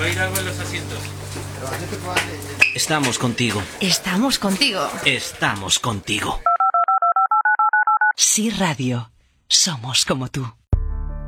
oír algo en los asientos? Estamos contigo. Estamos contigo. Estamos contigo. Sí Radio. Somos como tú.